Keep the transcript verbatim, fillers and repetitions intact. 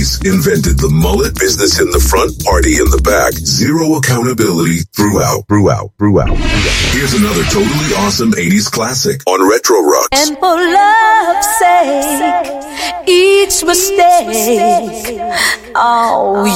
eighties invented the mullet, business in the front, party in the back, zero accountability throughout, throughout, throughout. Here's another totally awesome eighties classic on Retro Rocks. And for love's sake, each mistake, oh,